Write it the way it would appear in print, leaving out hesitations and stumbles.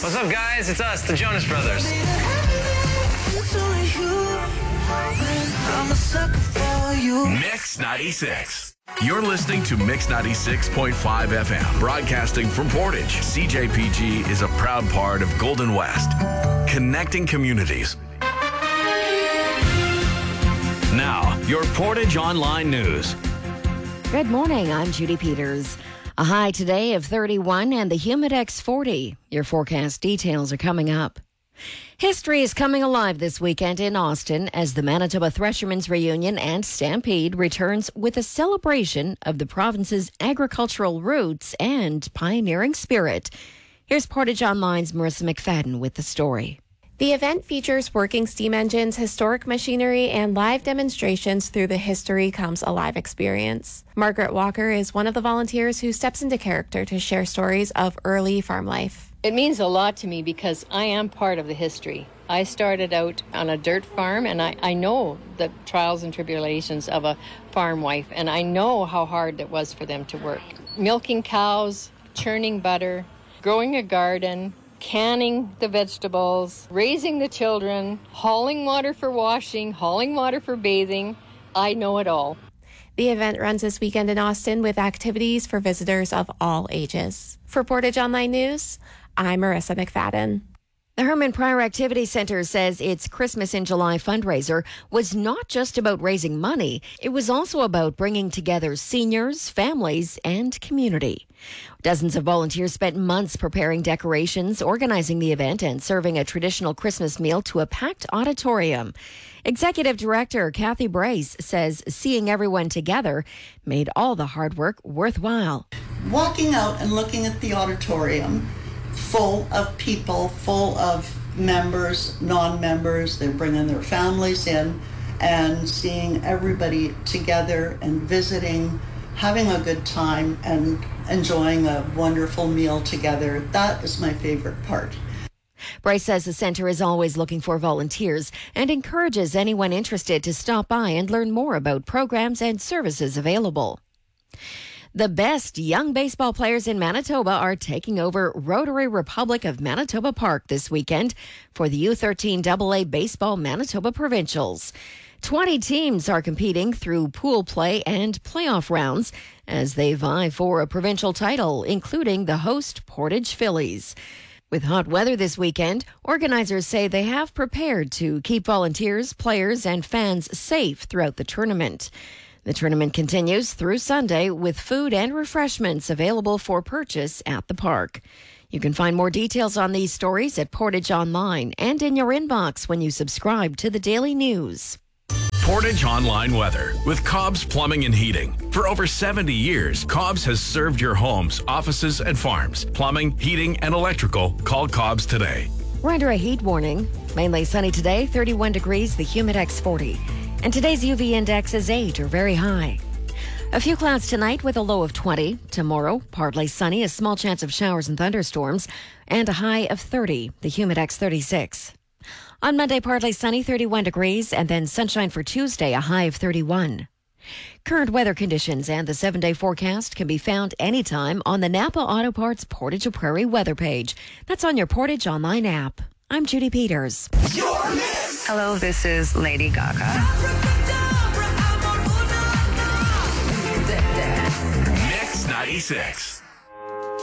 What's up, guys? It's us, the Jonas Brothers. Mix 96. You're listening to Mix 96.5 FM, broadcasting from Portage. CJPG is a proud part of Golden West, connecting communities. Now, your Portage Online News. Good morning, I'm Judy Peters. A high today of 31 and the Humidex 40. Your forecast details are coming up. History is coming alive this weekend in Austin as the Manitoba Threshermen's Reunion and Stampede returns with a celebration of the province's agricultural roots and pioneering spirit. Here's Portage Online's Marissa McFadden with the story. The event features working steam engines, historic machinery, and live demonstrations through the History Comes Alive experience. Margaret Walker is one of the volunteers who steps into character to share stories of early farm life. It means a lot to me because I am part of the history. I started out on a dirt farm, and I know the trials and tribulations of a farm wife, and I know how hard it was for them to work. Milking cows, churning butter, growing a garden, canning the vegetables, raising the children, hauling water for washing, hauling water for bathing. I know it all. The event runs this weekend in Austin with activities for visitors of all ages. For Portage Online News, I'm Marissa McFadden. The Herman Pryor Activity Center says its Christmas in July fundraiser was not just about raising money. It was also about bringing together seniors, families, and community. Dozens of volunteers spent months preparing decorations, organizing the event, and serving a traditional Christmas meal to a packed auditorium. Executive Director Kathy Brace says seeing everyone together made all the hard work worthwhile. Walking out and looking at the auditorium, full of people, full of members, non-members, they're bringing their families in, and seeing everybody together and visiting, having a good time and enjoying a wonderful meal together. That is my favorite part. Bryce says the center is always looking for volunteers and encourages anyone interested to stop by and learn more about programs and services available. The best young baseball players in Manitoba are taking over Rotary Republic of Manitoba Park this weekend for the U13 AA Baseball Manitoba Provincials. 20 teams are competing through pool play and playoff rounds as they vie for a provincial title, including the host Portage Phillies. With hot weather this weekend, organizers say they have prepared to keep volunteers, players, and fans safe throughout the tournament. The tournament continues through Sunday with food and refreshments available for purchase at the park. You can find more details on these stories at Portage Online and in your inbox when you subscribe to the Daily News. Portage Online weather with Cobb's Plumbing and Heating. For over 70 years, Cobb's has served your homes, offices, and farms. Plumbing, heating, and electrical. Call Cobb's today. We're under a heat warning. Mainly sunny today, 31 degrees, the Humidex 40. And today's UV index is 8 or very high. A few clouds tonight with a low of 20. Tomorrow, partly sunny, a small chance of showers and thunderstorms, and a high of 30, the Humidex 36. On Monday, partly sunny, 31 degrees, and then sunshine for Tuesday, a high of 31. Current weather conditions and the 7-day forecast can be found anytime on the Napa Auto Parts Portage Prairie weather page. That's on your Portage Online app. I'm Judy Peters. Hello, this is Lady Gaga. Mix 96.